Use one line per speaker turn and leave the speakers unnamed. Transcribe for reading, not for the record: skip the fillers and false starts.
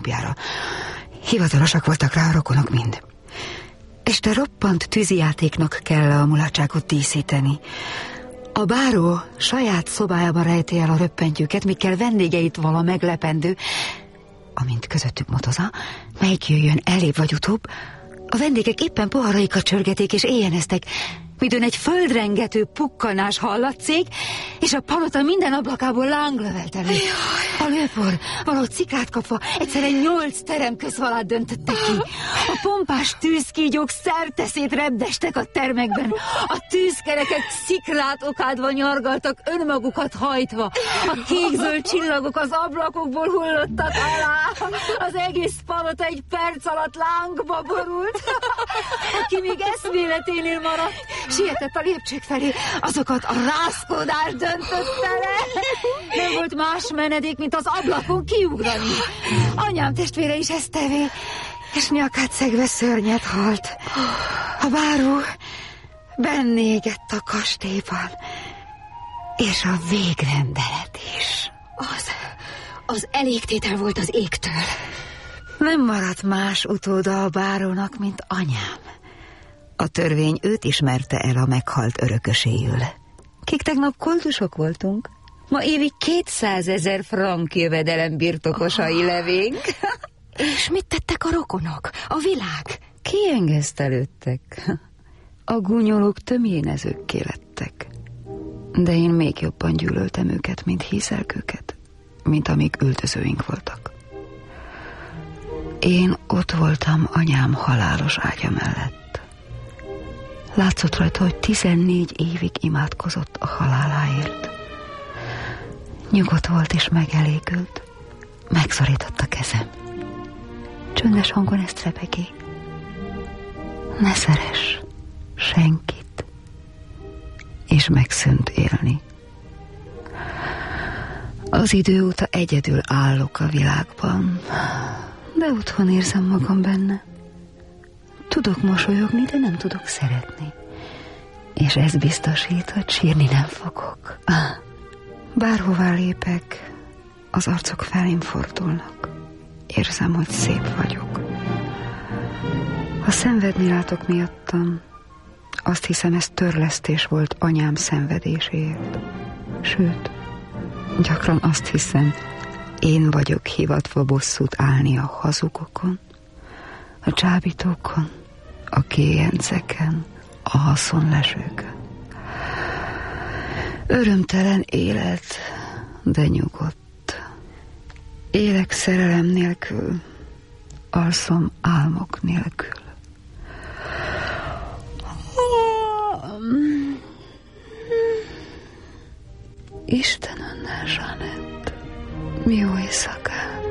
napjára. Hivatalosak voltak rá a rokonok mind. Este roppant tűzijátéknak kell a mulatságot díszíteni. A báró saját szobájába rejti el a röppentyűket, mikkel vendégeit vala meglependő, amint közöttük motoza, melyik jöjjön elébb vagy utóbb. A vendégek éppen poharaikat csörgeték és éjjeneztek, midőn egy földrengető pukkanás hallatszik, és a palota minden ablakából láng lövelt elő. A lőpor valahogy szikrát kapva egyszerűen 8 terem közvalát döntöttek ki. A pompás tűzkígyók szerteszét repdestek a termekben. A tűzkerekek szikrát okádva nyargaltak, önmagukat hajtva. A kékzöld csillagok az ablakokból hullottak alá. Az egész palota egy perc alatt lángba borult. Aki még eszméleténél maradt, sietett a lépcsők felé, azokat a rázkódás döntötte le. Nem volt más menedék, mint az ablakon kiugrani. Anyám testvére is ezt tevé, és nyakát szegve szörnyet halt. A báró bennégett a kastélyban, és a végrendelet is.
Az elégtétel volt az égtől.
Nem maradt más utóda a bárónak, mint anyám. A törvény őt ismerte el a meghalt örököséül. Kik tegnap koldusok voltunk, ma évi 200 000 frank jövedelem birtokosai levénk.
És mit tettek a rokonok? A világ?
Kiengesztelődtek. A gúnyolók tömjénezőkké lettek. De én még jobban gyűlöltem őket, mint hízelkőket, mint amíg üldözőink voltak. Én ott voltam anyám halálos ágya mellett. Látszott rajta, hogy 14 évig imádkozott a haláláért. Nyugodt volt és megelégült. Megszorított a kezem. Csöndes hangon ezt rebegé. Ne szeress senkit. És megszűnt élni. Az idő óta egyedül állok a világban, de otthon érzem magam benne. Tudok mosolyogni, de nem tudok szeretni. És ez biztosít, hogy sírni nem fogok. Bárhová lépek, az arcok felém fordulnak. Érzem, hogy szép vagyok. Ha szenvedni látok miattam, azt hiszem, ez törlesztés volt anyám szenvedéséért. Sőt, gyakran azt hiszem, én vagyok hivatva bosszút állni a hazugokon, a csábítókon, a kéjenceken, a haszonlesőkön. Örömtelen élet, de nyugodt. Élek szerelem nélkül, alszom álmok nélkül. Isten önnel, Zsanett. Jó éjszakát.